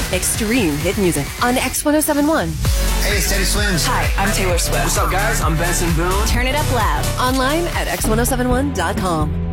Extreme hit music on X1071. Hey, it's Teddy Swims. Hi, I'm Taylor Swift. What's up, guys? I'm Benson Boone. Turn it up loud. Online at X1071.com.